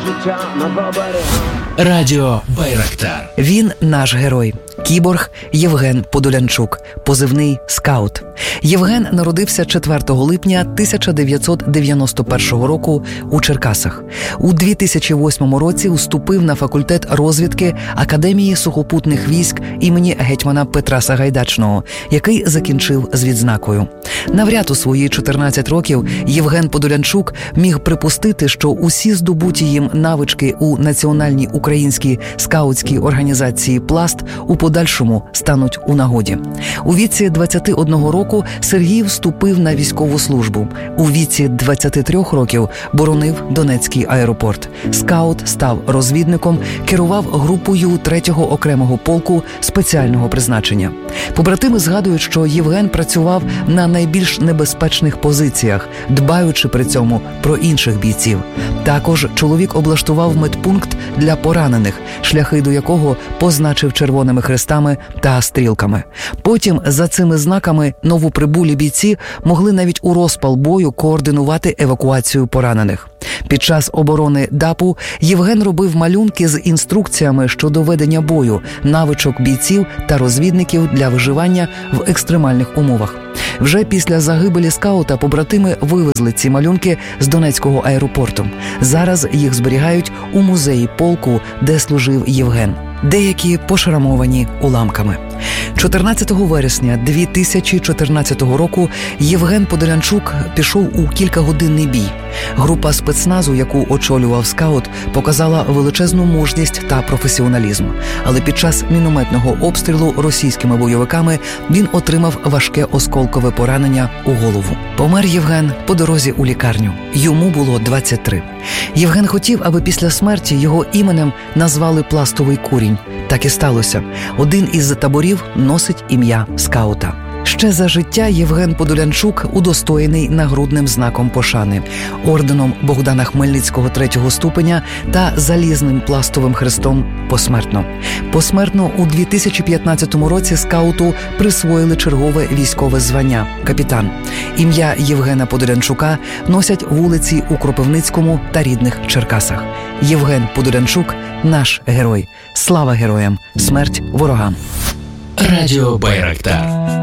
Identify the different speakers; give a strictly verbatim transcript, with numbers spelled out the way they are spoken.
Speaker 1: життя на берегах.
Speaker 2: Радіо Байрактар.
Speaker 3: Він наш герой. Кіборг Євген Подолянчук, позивний «Скаут». Євген народився четвертого липня тисяча дев'ятсот дев'яносто першого року у Черкасах. У дві тисячі восьмому році вступив на факультет розвідки Академії сухопутних військ імені гетьмана Петра Сагайдачного, який закінчив з відзнакою. Навряд у свої чотирнадцять років Євген Подолянчук міг припустити, що усі здобуті їм навички у Національній українській скаутській організації «Пласт» у подальшому стануть у нагоді. У віці двадцяти одного року Сергій вступив на військову службу. У віці двадцяти трьох років боронив Донецький аеропорт. Скаут став розвідником, керував групою третього окремого полку спеціального призначення. Побратими згадують, що Євген працював на найбільш небезпечних позиціях, дбаючи при цьому про інших бійців. Також чоловік облаштував медпункт для поранених, шляхи до якого позначив червоними хрестами та стрілками. Потім за цими знаками новоприбулі бійці могли навіть у розпал бою координувати евакуацію поранених. Під час оборони ДАПу Євген робив малюнки з інструкціями щодо ведення бою, навичок бійців та розвідників для виживання в екстремальних умовах. Вже після загибелі скаута побратими вивезли ці малюнки з Донецького аеропорту. Зараз їх зберігають у музеї полку, де служив Євген. Деякі пошрамовані уламками. чотирнадцятого вересня дві тисячі чотирнадцятого року Євген Подолянчук пішов у кількагодинний бій. Група спецназу, яку очолював скаут, показала величезну мужність та професіоналізм. Але під час мінометного обстрілу російськими бойовиками він отримав важке осколкове поранення у голову. Помер Євген по дорозі у лікарню. Йому було двадцять три. Євген хотів, аби після смерті його іменем назвали «Пластовий курінь». Так і сталося. Один із таборів носить ім'я скаута. Ще за життя Євген Подолянчук удостоєний нагрудним знаком пошани, орденом Богдана Хмельницького третього ступеня та залізним пластовим хрестом посмертно. Посмертно у дві тисячі п'ятнадцятому році скауту присвоїли чергове військове звання – капітан. Ім'я Євгена Подолянчука носять вулиці у Кропивницькому та рідних Черкасах. Євген Подолянчук – наш герой. Слава героям! Смерть ворогам!
Speaker 2: Радіо Байрактар.